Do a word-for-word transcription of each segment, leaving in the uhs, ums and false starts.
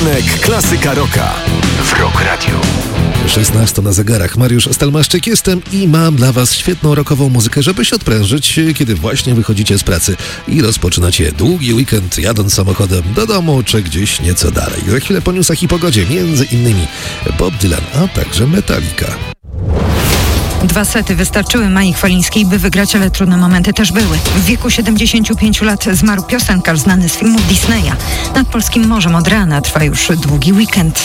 Klasyka Rocka w Rock Radio. szesnasta na zegarach. Mariusz Stalmaszczyk jestem i mam dla Was świetną rockową muzykę, żeby się odprężyć, kiedy właśnie wychodzicie z pracy i rozpoczynacie długi weekend jadąc samochodem do domu czy gdzieś nieco dalej. Za chwilę po newsach i pogodzie, między innymi Bob Dylan, a także Metallica. Dwa sety wystarczyły Mai Chwalińskiej, by wygrać, ale trudne momenty też były. W wieku siedemdziesięciu pięciu lat zmarł piosenkarz znany z filmów Disneya. Nad polskim morzem od rana trwa już długi weekend.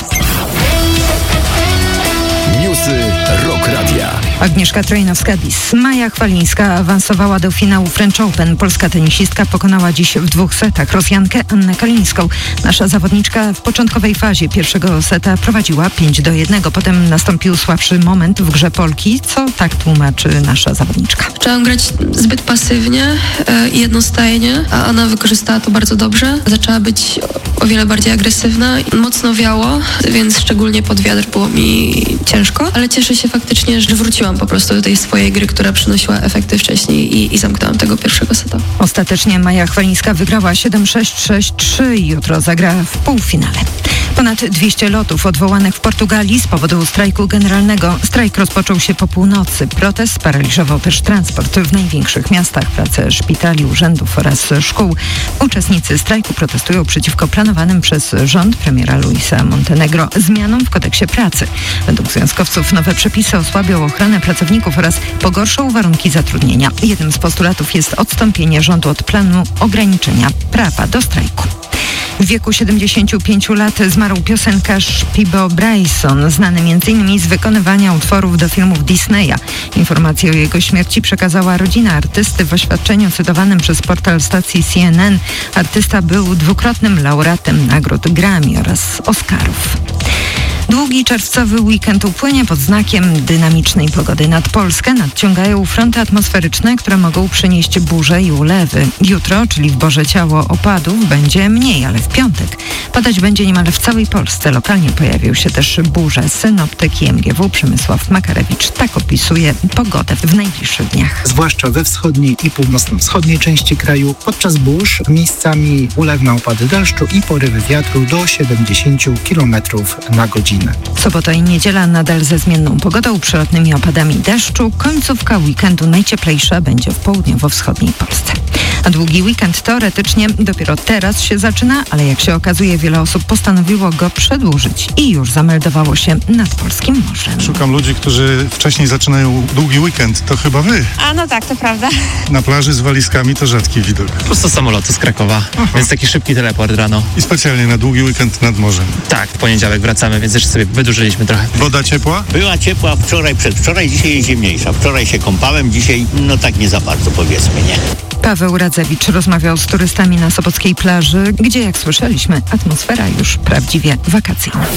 Newsy Rock Radia. Agnieszka Trojnowska-Dis. Maja Chwalińska awansowała do finału French Open. Polska tenisistka pokonała dziś w dwóch setach Rosjankę Annę Kalińską. Nasza zawodniczka w początkowej fazie pierwszego seta prowadziła pięć do jednego. Potem nastąpił słabszy moment w grze Polki, co tak tłumaczy nasza zawodniczka. Zaczęłam grać zbyt pasywnie i jednostajnie, a ona wykorzystała to bardzo dobrze. Zaczęła być o wiele bardziej agresywna. Mocno wiało, więc szczególnie pod wiatr było mi ciężko, ale cieszę się faktycznie, że wróciłam po prostu do tej swojej gry, która przynosiła efekty wcześniej i, i zamknęłam tego pierwszego seta. Ostatecznie Maja Chwalińska wygrała siedem sześć sześć trzy i jutro zagra w półfinale. Ponad dwieście lotów odwołanych w Portugalii z powodu strajku generalnego. Strajk rozpoczął się po północy. Protest sparaliżował też transport w największych miastach, pracę szpitali, urzędów oraz szkół. Uczestnicy strajku protestują przeciwko planowanym przez rząd premiera Luisa Montenegro zmianom w kodeksie pracy. Według związkowców nowe przepisy osłabią ochronę pracowników oraz pogorszą warunki zatrudnienia. Jednym z postulatów jest odstąpienie rządu od planu ograniczenia prawa do strajku. W wieku siedemdziesięciu pięciu lat zmarł piosenkarz Peabo Bryson, znany między innymi z wykonywania utworów do filmów Disneya. Informację o jego śmierci przekazała rodzina artysty w oświadczeniu cytowanym przez portal stacji C N N. Artysta był dwukrotnym laureatem nagród Grammy oraz Oscarów. Długi czerwcowy weekend upłynie pod znakiem dynamicznej pogody. Nad Polskę nadciągają fronty atmosferyczne, które mogą przynieść burze i ulewy. Jutro, czyli w Boże Ciało, opadów będzie mniej, ale w piątek padać będzie niemal w całej Polsce. Lokalnie pojawią się też burze. Synoptyk I M G W Przemysław Makarewicz tak opisuje pogodę w najbliższych dniach. Zwłaszcza we wschodniej i północno-wschodniej części kraju podczas burz miejscami ulewne opady deszczu i porywy wiatru do siedemdziesięciu kilometrów na godzinę. Sobota i niedziela nadal ze zmienną pogodą, przelotnymi opadami deszczu. Końcówka weekendu najcieplejsza będzie w południowo-wschodniej Polsce. A długi weekend teoretycznie dopiero teraz się zaczyna, ale jak się okazuje, wiele osób postanowiło go przedłużyć i już zameldowało się nad polskim morzem. Szukam ludzi, którzy wcześniej zaczynają długi weekend. To chyba wy. A no tak, to prawda. Na plaży z walizkami to rzadki widok. Prosto z samolotu z Krakowa, Aha. więc taki szybki teleport rano. I specjalnie na długi weekend nad morzem. Tak, w poniedziałek wracamy, więc jeszcze sobie wydłużyliśmy trochę. Woda ciepła? Była ciepła wczoraj, przedwczoraj, dzisiaj jest zimniejsza. Wczoraj się kąpałem, dzisiaj no tak nie za bardzo, powiedzmy, nie? Paweł Radzewicz rozmawiał z turystami na Sopockiej plaży, gdzie, jak słyszeliśmy, atmosfera już prawdziwie wakacyjna.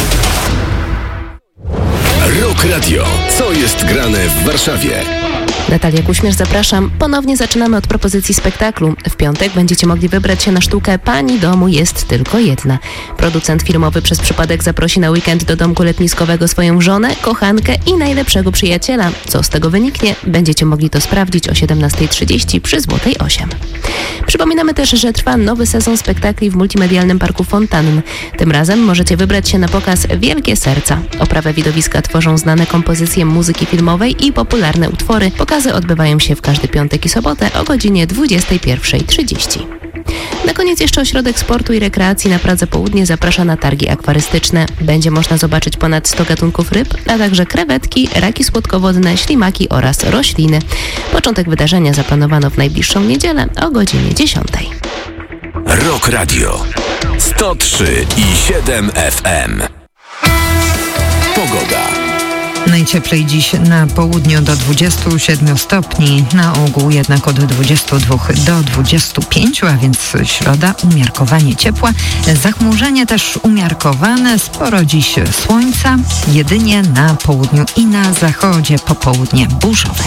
Rock Radio. Co jest grane w Warszawie? Natalia Kuśmierz, zapraszam. Ponownie zaczynamy od propozycji spektaklu. W piątek będziecie mogli wybrać się na sztukę Pani domu jest tylko jedna. Producent filmowy przez przypadek zaprosi na weekend do domku letniskowego swoją żonę, kochankę i najlepszego przyjaciela. Co z tego wyniknie? Będziecie mogli to sprawdzić o siedemnasta trzydzieści przy Złotej osiem. Przypominamy też, że trwa nowy sezon spektakli w multimedialnym parku Fontanny. Tym razem możecie wybrać się na pokaz Wielkie Serca. Oprawę widowiska tworzą znane kompozycje muzyki filmowej i popularne utwory. Pokazy odbywają się w każdy piątek i sobotę o godzinie dwudziestej pierwszej trzydzieści. Na koniec jeszcze Ośrodek Sportu i Rekreacji na Pradze Południe zaprasza na targi akwarystyczne. Będzie można zobaczyć ponad sto gatunków ryb, a także krewetki, raki słodkowodne, ślimaki oraz rośliny. Początek wydarzenia zaplanowano w najbliższą niedzielę o godzinie dziesiątej. Rock Radio sto trzy i siedem F M. Pogoda. Najcieplej dziś na południu do dwudziestu siedmiu stopni, na ogół jednak od dwudziestu dwóch do dwudziestu pięciu, a więc środa umiarkowanie ciepła. Zachmurzenie też umiarkowane, sporo dziś słońca, jedynie na południu i na zachodzie popołudnie burzowe.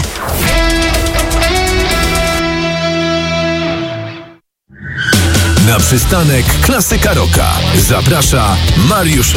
Na przystanek Klasyka Rocka zaprasza Mariusz